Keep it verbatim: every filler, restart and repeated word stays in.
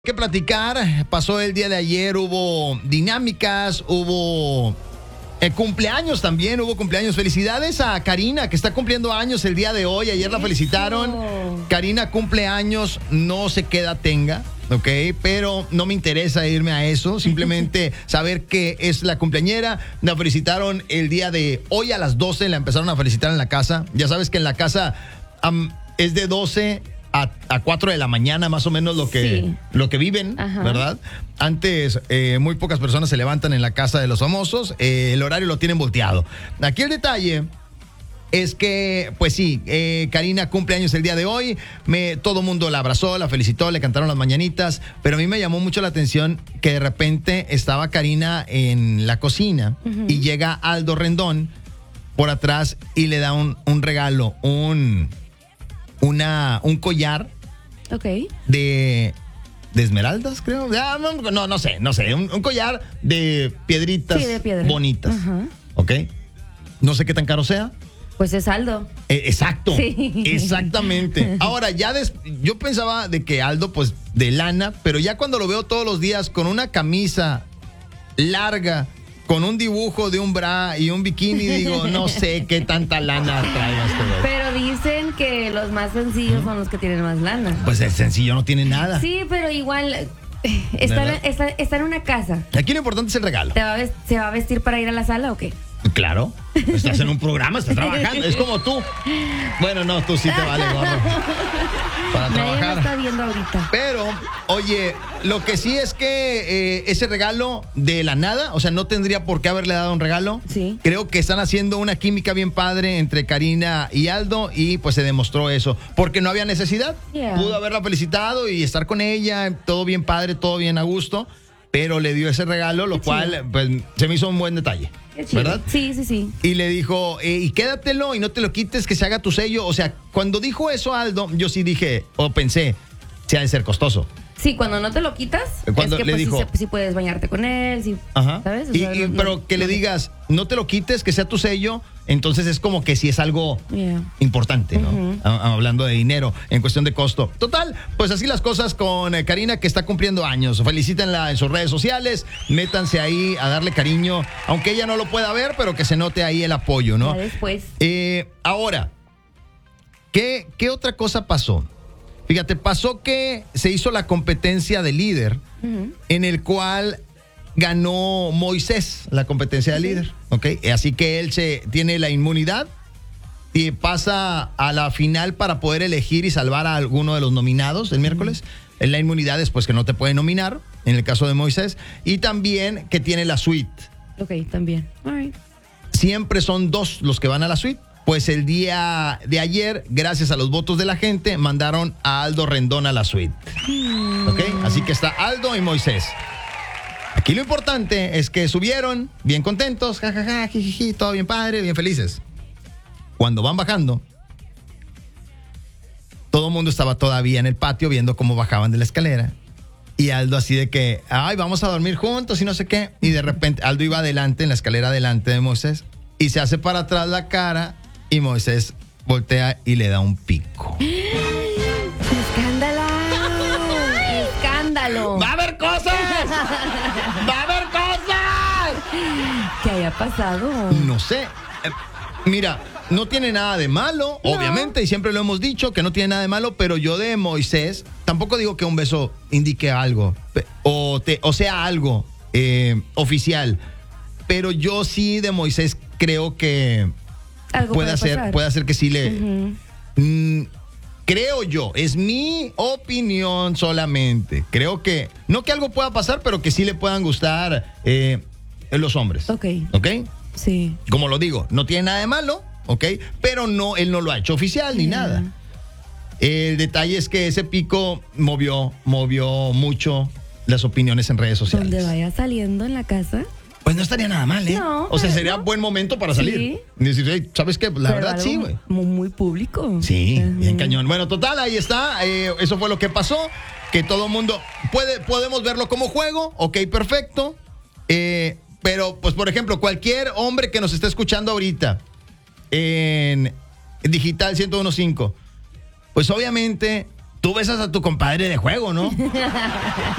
Que platicar, pasó el día de ayer, hubo dinámicas, hubo eh, cumpleaños también, hubo cumpleaños. Felicidades a Karina, que está cumpliendo años el día de hoy, ayer la felicitaron. Karina cumple años, no sé qué edad tenga, ok, pero no me interesa irme a eso, simplemente saber que es la cumpleañera. La felicitaron el día de hoy a las doce, la empezaron a felicitar en la casa. Ya sabes que en la casa um, es de doce A, a cuatro de la mañana, más o menos lo que, sí. lo que viven, Ajá. ¿verdad? Antes, eh, muy pocas personas se levantan en la casa de los famosos. Eh, el horario lo tienen volteado. Aquí el detalle es que, pues sí, eh, Karina cumple años el día de hoy. Me, todo mundo la abrazó, la felicitó, le cantaron las mañanitas. Pero a mí me llamó mucho la atención que de repente estaba Karina en la cocina uh-huh. y llega Aldo Rendón por atrás y le da un, un regalo, un... Una, un collar okay. de, de esmeraldas, creo. Ah, no, no, no sé, no sé. Un, un collar de piedritas sí, de piedra. bonitas. Uh-huh. ¿Ok? No sé qué tan caro sea. Pues es Aldo. Eh, exacto. Sí. Exactamente. Ahora, ya des, yo pensaba de que Aldo, pues, de lana, pero ya cuando lo veo todos los días con una camisa larga, con un dibujo de un bra y un bikini, digo, no sé qué tanta lana traiga este güey. Pero dicen que los más sencillos son los que tienen más lana. Pues el sencillo no tiene nada. Sí, pero igual está, está, está en una casa. Aquí lo importante es el regalo. ¿Te va a vest- ¿Se va a vestir para ir a la sala o qué? Claro, estás en un programa, estás trabajando, es como tú. Bueno, no, tú sí te vale gorro para Nadie trabajar. lo está viendo ahorita. Pero, oye, lo que sí es que eh, ese regalo de la nada, o sea, no tendría por qué haberle dado un regalo. Sí. Creo que están haciendo una química bien padre entre Karina y Aldo y pues se demostró eso, porque no había necesidad. Yeah. Pudo haberla felicitado y estar con ella, todo bien padre, todo bien a gusto, pero le dio ese regalo, lo Qué cual chido. pues se me hizo un buen detalle. Qué chido. ¿Verdad? Sí, sí, sí. Y le dijo, eh, y quédatelo y no te lo quites, que se haga tu sello. O sea, cuando dijo eso Aldo, yo sí dije, o pensé, se ha de ser costoso. Sí, cuando no te lo quitas, Cuando es que le pues, dijo- sí, se- sí puedes bañarte con él, sí, Ajá. ¿sabes? O Y, sea, y- no- pero no- que le no- digas, no te lo quites, que sea tu sello, entonces es como que sí es algo Yeah. importante, ¿no? Ujú. A- Hablando de dinero, en cuestión de costo. Total, pues así las cosas con eh, Karina, que está cumpliendo años. Felicítenla en sus redes sociales, métanse ahí a darle cariño, aunque ella no lo pueda ver, pero que se note ahí el apoyo, ¿no? Ya después. Eh, ahora, ¿qué, ¿qué otra cosa pasó? Fíjate, pasó que se hizo la competencia de líder, Ujú. en el cual ganó Moisés la competencia de Sí. líder, ¿ok? Así que él se tiene la inmunidad y pasa a la final para poder elegir y salvar a alguno de los nominados el miércoles. En la inmunidad es pues que no te puede nominar, en el caso de Moisés, y también que tiene la suite. Ok, también. All right. Siempre son dos los que van a la suite. Pues el día de ayer, gracias a los votos de la gente, mandaron a Aldo Rendón a la suite. ¿Ok? Así que está Aldo y Moisés. Aquí lo importante es que subieron bien contentos, jajaja, jijiji, todo bien padre, bien felices. Cuando van bajando, todo el mundo estaba todavía en el patio viendo cómo bajaban de la escalera. Y Aldo así de que, ay, vamos a dormir juntos y no sé qué. Y de repente Aldo iba adelante, en la escalera adelante de Moisés, y se hace para atrás la cara y Moisés voltea y le da un pico. ¡Escándalo! ¡Escándalo! ¡Va a haber cosas! ¡Va a haber cosas! ¿Qué haya pasado? No sé. Eh, Mira, no tiene nada de malo, No. obviamente, y siempre lo hemos dicho que no tiene nada de malo, pero yo de Moisés tampoco digo que un beso indique algo pe- o, te, o sea algo eh, oficial, pero yo sí de Moisés creo que Algo puede puede hacer, pasar. puede hacer que sí le... Ujú. Mm, creo yo, es mi opinión solamente. Creo que, no que algo pueda pasar, pero que sí le puedan gustar eh, los hombres. Ok. ¿Ok? Sí. Como lo digo, no tiene nada de malo, ¿ok? Pero no, él no lo ha hecho oficial ni Yeah. nada. El detalle es que ese pico movió, movió mucho las opiniones en redes sociales. Donde vaya saliendo en la casa. Pues no estaría nada mal, ¿eh? No, o sea, pero sería no. buen momento para salir. Sí. Y decir, "Hey, ¿sabes qué? La pero verdad, algo sí, güey. Muy, muy público. Sí, Ujú. bien cañón. Bueno, total, ahí está. Eh, eso fue lo que pasó. Que todo el mundo puede, podemos verlo como juego. Ok, perfecto. Eh, pero, pues, por ejemplo, cualquier hombre que nos esté escuchando ahorita en Digital ciento uno punto cinco, pues obviamente tú besas a tu compadre de juego, ¿no?